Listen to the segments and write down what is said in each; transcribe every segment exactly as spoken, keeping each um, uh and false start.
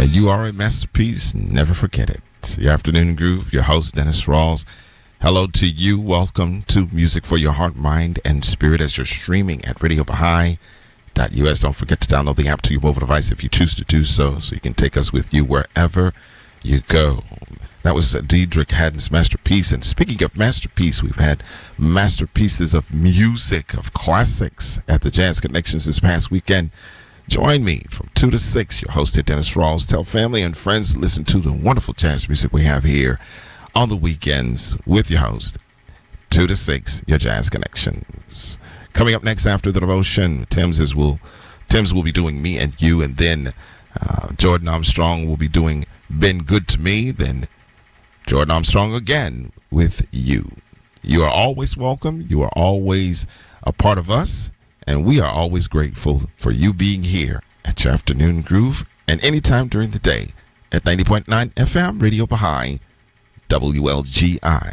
that you are a masterpiece. Never forget it. Your Afternoon Groove, your host, Dennis Rawls. Hello to you. Welcome to Music for Your Heart, Mind, and Spirit as you're streaming at radio baha'i dot u s. Don't forget to download the app to your mobile device if you choose to do so, so you can take us with you wherever you go. That was Deidre Haddon's masterpiece. And speaking of masterpiece, we've had masterpieces of music, of classics at the Jazz Connections this past weekend. Join me from two to six, your host here, Dennis Rawls. Tell family and friends to listen to the wonderful jazz music we have here on the weekends with your host, two to six, your Jazz Connections. Coming up next after the devotion, Tim's, is will, Tim's will be doing Me and You, and then uh, Jordan Armstrong will be doing Been Good to Me, then Jordan Armstrong again with You. You are always welcome. You are always a part of us, and we are always grateful for you being here at your Afternoon Groove and anytime during the day at ninety point nine F M Radio Baha'i, W L G I.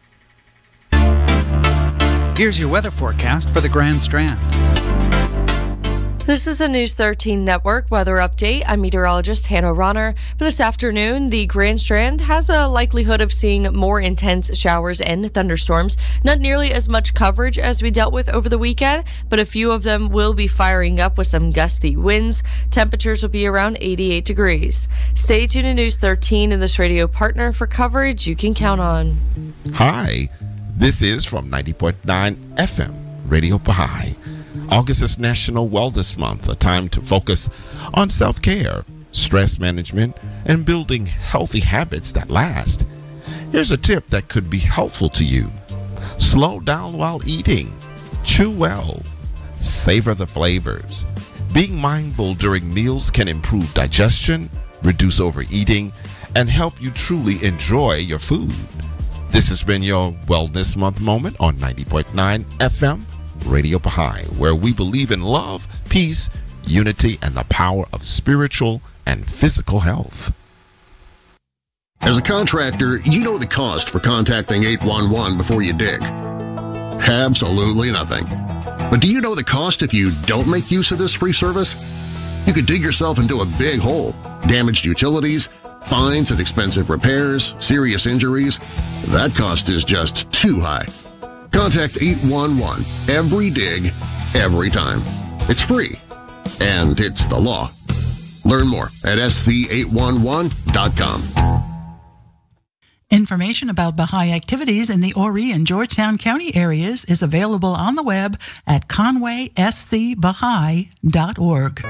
Here's your weather forecast for the Grand Strand. This is the News thirteen Network weather update. I'm meteorologist Hannah Ronner. For this afternoon, the Grand Strand has a likelihood of seeing more intense showers and thunderstorms. Not nearly as much coverage as we dealt with over the weekend, but a few of them will be firing up with some gusty winds. Temperatures will be around eighty-eight degrees. Stay tuned to News thirteen and this radio partner for coverage you can count on. Hi, this is from ninety point nine F M Radio Baha'i. August is National Wellness Month, a time to focus on self-care, stress management, and building healthy habits that last. Here's a tip that could be helpful to you. Slow down while eating. Chew well. Savor the flavors. Being mindful during meals can improve digestion, reduce overeating, and help you truly enjoy your food. This has been your Wellness Month moment on ninety point nine F M Radio Baha'i, where we believe in love, peace, unity, and the power of spiritual and physical health. As a contractor, you know the cost for contacting eight one one before you dig. Absolutely nothing. But do you know the cost if you don't make use of this free service? You could dig yourself into a big hole, damaged utilities, fines and expensive repairs, serious injuries. That cost is just too high. Contact eight one one every dig, every time. It's free, and it's the law. Learn more at S C eight one one dot com. Information about Baha'i activities in the Horry and Georgetown County areas is available on the web at conway s c baha'i dot org.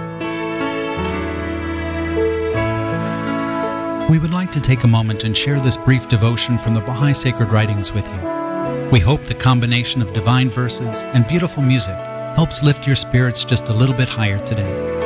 We would like to take a moment and share this brief devotion from the Baha'i Sacred Writings with you. We hope the combination of divine verses and beautiful music helps lift your spirits just a little bit higher today.